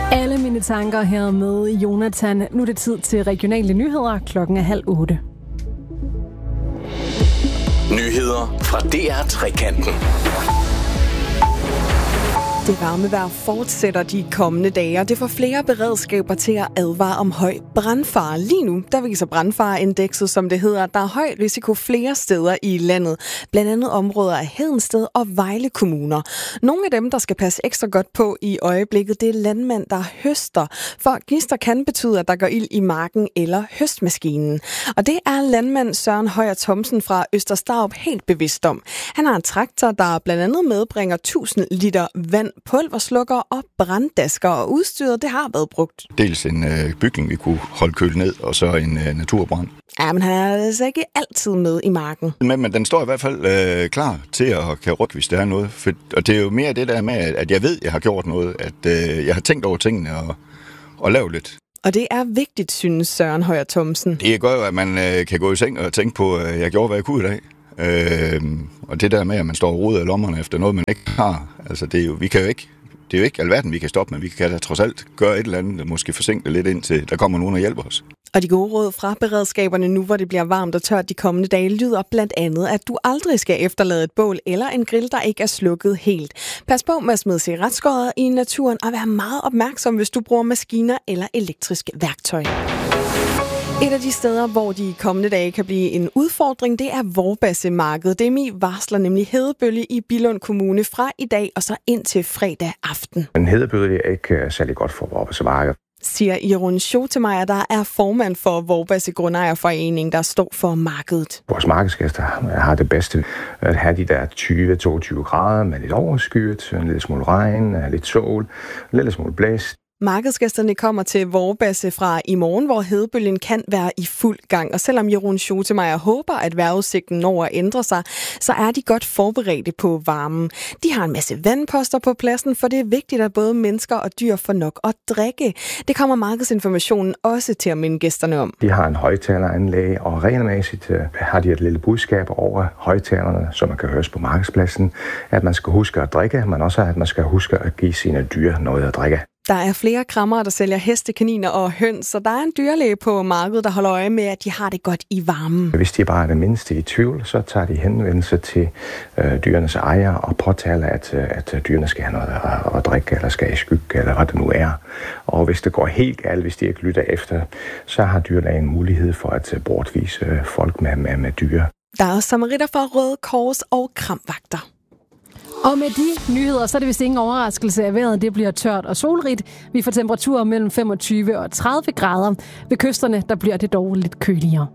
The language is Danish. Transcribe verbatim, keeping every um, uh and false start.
Alle mine tanker her med Jonathan. Nu er det tid til regionale nyheder. Klokken er halv otte. Nyheder fra D R Trekanten. Det varme vejr fortsætter de kommende dage, og det får flere beredskaber til at advare om høj brandfare. Lige nu, der viser brandfareindekset, som det hedder, der er høj risiko flere steder i landet. Blandt andet områder af Hedensted og Vejle kommuner. Nogle af dem, der skal passe ekstra godt på i øjeblikket, det er landmænd, der høster. For gnister kan betyde, at der går ild i marken eller høstmaskinen. Og det er landmand Søren Højer Thomsen fra Østerstarup helt bevidst om. Han har en traktor, der blandt andet medbringer tusind liter vand, pulverslukker og branddasker, og udstyret det har været brugt. Dels en øh, bygning, vi kunne holde kølet ned, og så en øh, naturbrand. Ja, men han er altså ikke altid med i marken. Men, men den står i hvert fald øh, klar til at kan rykke, hvis der er noget. For, og det er jo mere det der med, at jeg ved, at jeg har gjort noget, at øh, jeg har tænkt over tingene og, og lavet lidt. Og det er vigtigt, synes Søren Højer Thomsen. Det gør jo, at man øh, kan gå i seng og tænke på, at jeg gjorde, hvad jeg kunne i dag. Øh, og det der med, at man står og roder i lommerne efter noget, man ikke har, altså det er jo, vi kan jo ikke, det er jo ikke alverden, vi kan stoppe, men vi kan da trods alt gøre et eller andet, der måske forsinke det lidt ind til, der kommer nogen og hjælper os. Og de gode råd fra beredskaberne nu, hvor det bliver varmt og tørt de kommende dage, lyder blandt andet, at du aldrig skal efterlade et bål eller en grill, der ikke er slukket helt. Pas på med at smide cigaretskåret i naturen, og vær meget opmærksom, hvis du bruger maskiner eller elektrisk værktøj. Et af de steder, hvor de kommende dage kan blive en udfordring, det er Vorbasse-markedet. D M I varsler nemlig hedebølge i Billund Kommune fra i dag og så ind til fredag aften. En hedebølge er ikke særlig godt for Vorbasse-markedet, siger Jeroen Schotemeyer, der er formand for Vorbasse Grundejerforening, der står for markedet. Vores markedsgæster har det bedste at have de der tyve til toogtyve grader med lidt overskyet, en lille smule regn, lidt sol, en lille smule blæst. Markedsgæsterne kommer til Vorbasse fra i morgen, hvor hedebølgen kan være i fuld gang. Og selvom Jeroen Schotemeyer håber, at vejrudsigten når at ændre sig, så er de godt forberedte på varmen. De har en masse vandposter på pladsen, for det er vigtigt, at både mennesker og dyr får nok at drikke. Det kommer markedsinformationen også til at minde gæsterne om. De har en højtaleranlæg, og regelmæssigt har de et lille budskab over højtalerne, som man kan høres på markedspladsen, at man skal huske at drikke, men også at man skal huske at give sine dyr noget at drikke. Der er flere krammere, der sælger heste, kaniner og høns, så der er en dyrlæge på markedet, der holder øje med, at de har det godt i varmen. Hvis de bare er det mindste i tvivl, så tager de henvendelse til øh, dyrenes ejer og påtaler, at, at dyrene skal have noget at, at drikke, eller skal i skygge, eller hvad det nu er. Og hvis det går helt galt, hvis de ikke lytter efter, så har dyrlægen mulighed for at bortvise folk med, med, med dyr. Der er også samaritter fra Røde Kors og kramvagter. Og med de nyheder, så er det vist ingen overraskelse, at vejret det bliver tørt og solrigt. Vi får temperaturer mellem femogtyve og tredive grader. Ved kysterne, der bliver det dog lidt køligere.